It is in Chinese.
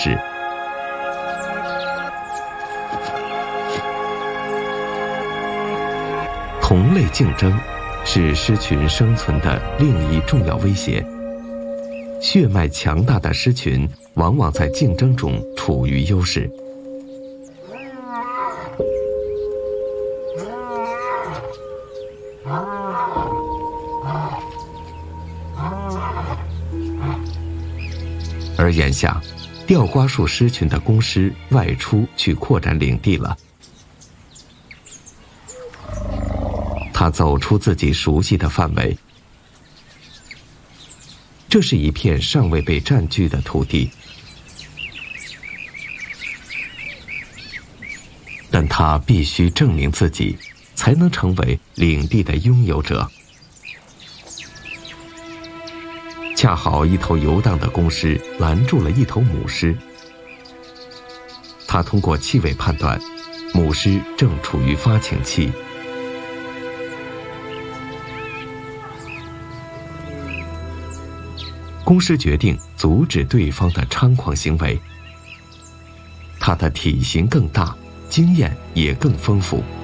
事。同类竞争是狮群生存的另一重要威胁。血脉强大的狮群往往在竞争中处于优势。而眼下，吊瓜树狮群的公狮外出去扩展领地了。它走出自己熟悉的范围，这是一片尚未被占据的土地，但它必须证明自己，才能成为领地的拥有者。恰好一头游荡的公狮拦住了一头母狮，它通过气味判断，母狮正处于发情期。公狮决定阻止对方的猖狂行为，它的体型更大，经验也更丰富。